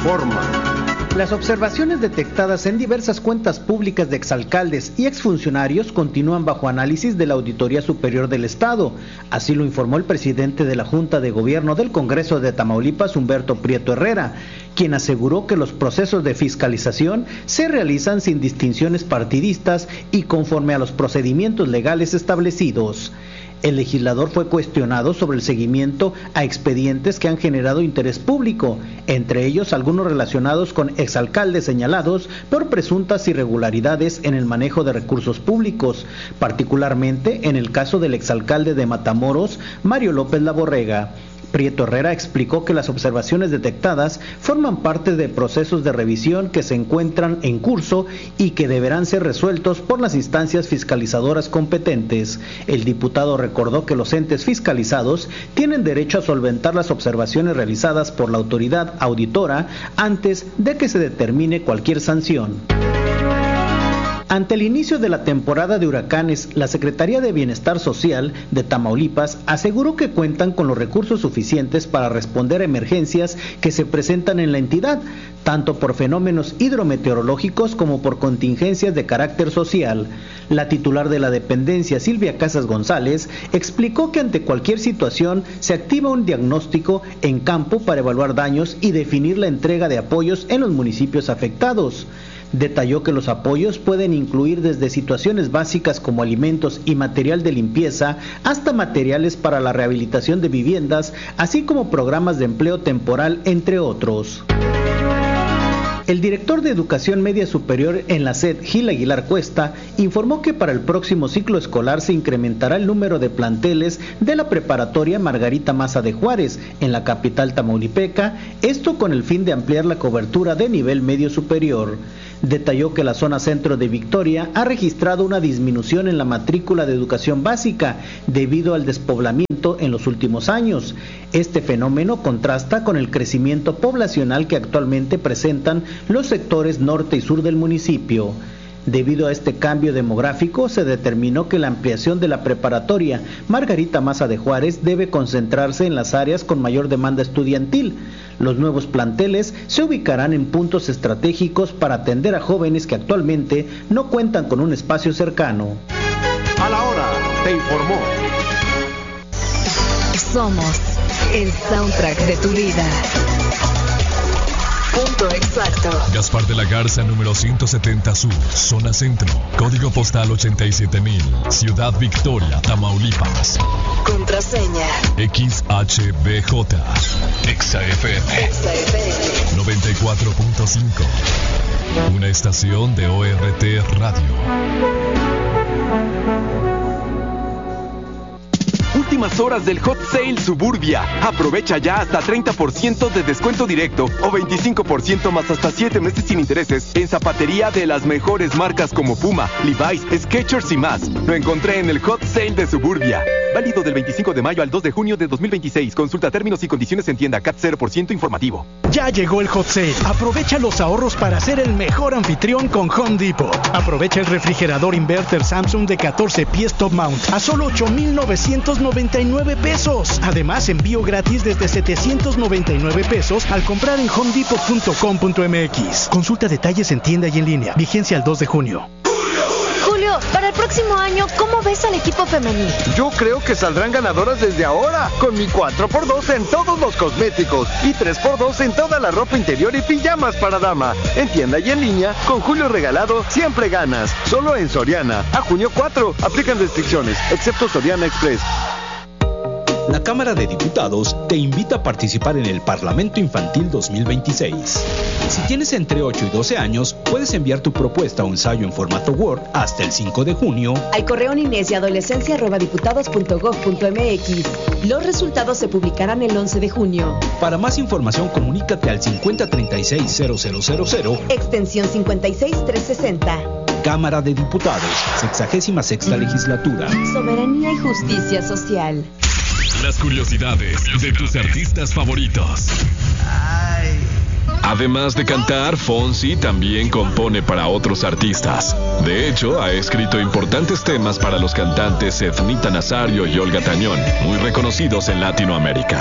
informa. Las observaciones detectadas en diversas cuentas públicas de exalcaldes y exfuncionarios continúan bajo análisis de la Auditoría Superior del Estado. Así lo informó el presidente de la Junta de Gobierno del Congreso de Tamaulipas, Humberto Prieto Herrera, quien aseguró que los procesos de fiscalización se realizan sin distinciones partidistas y conforme a los procedimientos legales establecidos. El legislador fue cuestionado sobre el seguimiento a expedientes que han generado interés público, entre ellos algunos relacionados con exalcaldes señalados por presuntas irregularidades en el manejo de recursos públicos, particularmente en el caso del exalcalde de Matamoros, Mario López Laborrega. Prieto Herrera explicó que las observaciones detectadas forman parte de procesos de revisión que se encuentran en curso y que deberán ser resueltos por las instancias fiscalizadoras competentes. El diputado recordó que los entes fiscalizados tienen derecho a solventar las observaciones realizadas por la autoridad auditora antes de que se determine cualquier sanción. Ante el inicio de la temporada de huracanes, la Secretaría de Bienestar Social de Tamaulipas aseguró que cuentan con los recursos suficientes para responder a emergencias que se presentan en la entidad, tanto por fenómenos hidrometeorológicos como por contingencias de carácter social. La titular de la dependencia, Silvia Casas González, explicó que ante cualquier situación se activa un diagnóstico en campo para evaluar daños y definir la entrega de apoyos en los municipios afectados. Detalló que los apoyos pueden incluir desde situaciones básicas como alimentos y material de limpieza hasta materiales para la rehabilitación de viviendas, así como programas de empleo temporal, entre otros. El director de Educación Media Superior en la SED, Gil Aguilar Cuesta, informó que para el próximo ciclo escolar se incrementará el número de planteles de la preparatoria Margarita Maza de Juárez, en la capital tamaulipeca, esto con el fin de ampliar la cobertura de nivel medio superior. Detalló que la zona centro de Victoria ha registrado una disminución en la matrícula de educación básica debido al despoblamiento en los últimos años. Este fenómeno contrasta con el crecimiento poblacional que actualmente presentan los sectores norte y sur del municipio. Debido a este cambio demográfico, se determinó que la ampliación de la preparatoria Margarita Maza de Juárez debe concentrarse en las áreas con mayor demanda estudiantil. Los nuevos planteles se ubicarán en puntos estratégicos para atender a jóvenes que actualmente no cuentan con un espacio cercano. A la hora, te informó. Somos el soundtrack de tu vida. Punto exacto. Gaspar de la Garza, número 170 Sur, zona centro, código postal 87,000, Ciudad Victoria, Tamaulipas. Contraseña XHBJ, XFM 94.5, una estación de ORT Radio. Últimas horas del Hot Sale Suburbia. Aprovecha ya hasta 30% de descuento directo o 25% más hasta 7 meses sin intereses en zapatería de las mejores marcas como Puma, Levi's, Skechers y más. Lo encontré en el Hot Sale de Suburbia. Válido del 25 de mayo al 2 de junio de 2026. Consulta términos y condiciones en tienda. CAT 0% informativo. Ya llegó el Hot Sale. Aprovecha los ahorros para ser el mejor anfitrión con Home Depot. Aprovecha el refrigerador inverter Samsung de 14 pies top mount a solo 8,999 pesos. Además, envío gratis desde 799 pesos al comprar en homedepot.com.mx. Consulta detalles en tienda y en línea. Vigencia al 2 de junio. Julio, para el próximo año, ¿cómo ves al equipo femenil? Yo creo que saldrán ganadoras desde ahora, con mi 4x2 en todos los cosméticos y 3x2 en toda la ropa interior y pijamas para dama. En tienda y en línea, con Julio Regalado, siempre ganas. Solo en Soriana. A junio 4, aplican restricciones, excepto Soriana Express. La Cámara de Diputados te invita a participar en el Parlamento Infantil 2026. Si tienes entre 8 y 12 años, puedes enviar tu propuesta o ensayo en formato Word hasta el 5 de junio al correo ninesyadolescencia@diputados.gov.mx. Los resultados se publicarán el 11 de junio. Para más información, comunícate al 5036-0000, extensión 56360. Cámara de Diputados, 66ª legislatura. Soberanía y justicia social. Las curiosidades de tus artistas favoritos. Además de cantar, Fonsi también compone para otros artistas. De hecho, ha escrito importantes temas para los cantantes Ethnita Nazario y Olga Tañón, muy reconocidos en Latinoamérica.